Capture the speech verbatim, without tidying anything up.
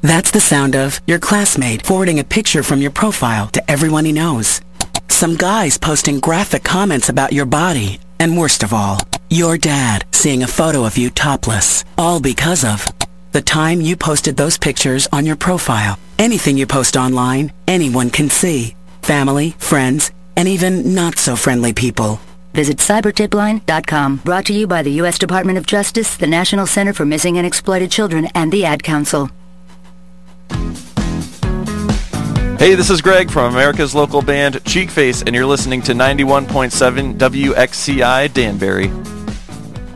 That's the sound of your classmate forwarding a picture from your profile to everyone he knows. Some guys posting graphic comments about your body. And worst of all, your dad seeing a photo of you topless. All because of the time you posted those pictures on your profile. Anything you post online, anyone can see. Family, friends, and even not-so-friendly people. Visit cyber tip line dot com. Brought to you by the U S Department of Justice, the National Center for Missing and Exploited Children, and the Ad Council. Hey, this is Greg from America's local band Cheekface, and you're listening to ninety-one point seven W X C I Danbury.